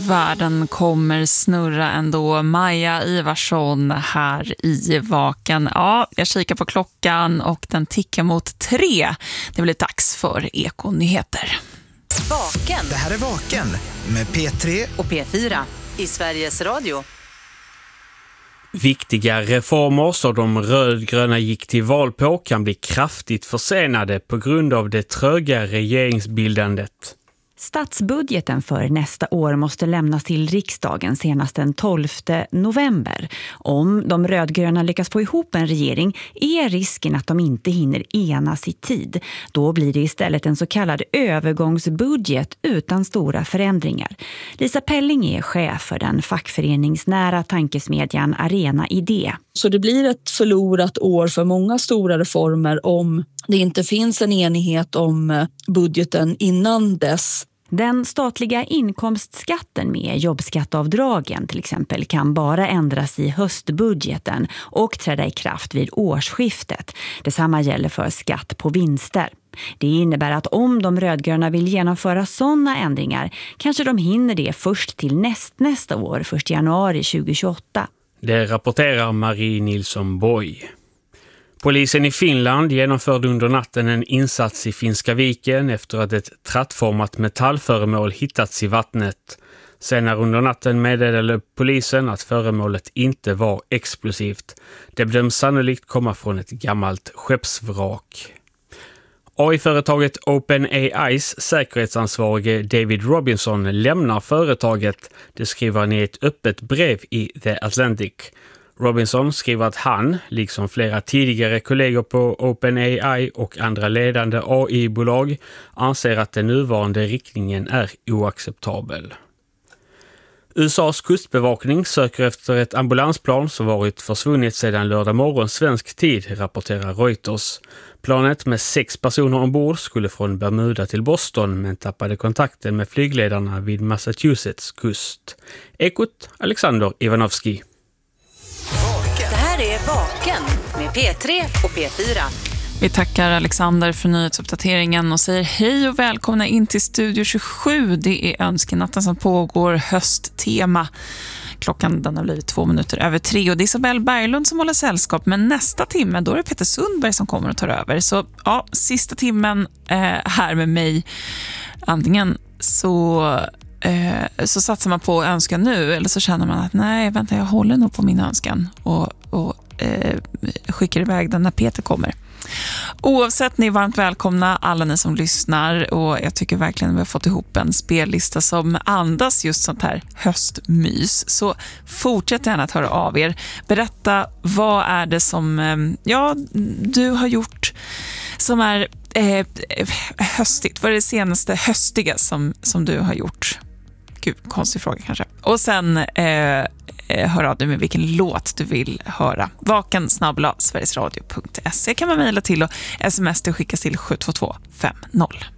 världen kommer snurra ändå. Maja Ivarsson här i Vaken. Ja, jag kikar på klockan och den tickar mot 3. Det blir dags för Ekonyheter. Vaken. Det här är Vaken med P3 och P4 i Sveriges Radio. Viktiga reformer som de rödgröna gick till val på kan bli kraftigt försenade på grund av det tröga regeringsbildandet. Statsbudgeten för nästa år måste lämnas till riksdagen senast den 12 november. Om de rödgröna lyckas få ihop en regering är risken att de inte hinner enas i tid. Då blir det istället en så kallad övergångsbudget utan stora förändringar. Lisa Pelling är chef för den fackföreningsnära tankesmedjan Arena Idé. Så det blir ett förlorat år för många stora reformer om det inte finns en enighet om budgeten innan dess. Den statliga inkomstskatten med jobbskatteavdragen till exempel kan bara ändras i höstbudgeten och träda i kraft vid årsskiftet. Detsamma gäller för skatt på vinster. Det innebär att om de rödgröna vill genomföra sådana ändringar kanske de hinner det först till nästa år, 1 januari 2028. Det rapporterar Marie Nilsson Borg. Polisen i Finland genomförde under natten en insats i Finska viken efter att ett trattformat metallföremål hittats i vattnet. Senare under natten meddelade polisen att föremålet inte var explosivt. Det bedöms sannolikt komma från ett gammalt skeppsvrak. AI-företaget OpenAIs säkerhetsansvarige David Robinson lämnar företaget. Det skriver han i ett öppet brev i The Atlantic. Robinson skriver att han, liksom flera tidigare kollegor på OpenAI och andra ledande AI-bolag, anser att den nuvarande riktningen är oacceptabel. USAs kustbevakning söker efter ett ambulansplan som varit försvunnit sedan lördag morgon svensk tid, rapporterar Reuters. Planet med 6 personer ombord skulle från Bermuda till Boston men tappade kontakten med flygledarna vid Massachusetts kust. Ekot, Alexander Ivanovski. Det här är Vaken med P3 och P4. Vi tackar Alexander för nyhetsuppdateringen och säger hej och välkomna in till Studio 27. Det är önskenatten som pågår, hösttema. Klockan den har blivit 2 minuter över 3 och det är Isabel Berglund som håller sällskap. Men nästa timme då är det Peter Sundberg som kommer och tar över. Så ja, sista timmen här med mig. Antingen så satsar man på önskan nu eller så känner man att nej, vänta, jag håller nog på min önskan och skickar iväg den när Peter kommer. Oavsett, ni är varmt välkomna alla ni som lyssnar och jag tycker verkligen vi har fått ihop en spellista som andas just sånt här höstmys. Så fortsätt gärna att höra av er. Berätta, vad är det som du har gjort som är höstigt? Vad är det senaste höstiga som du har gjort? Gud, konstig fråga kanske. Och sen hör av dig med vilken låt du vill höra. vaken@sverigesradio.se kan man mejla till och sms till och skicka till 72250.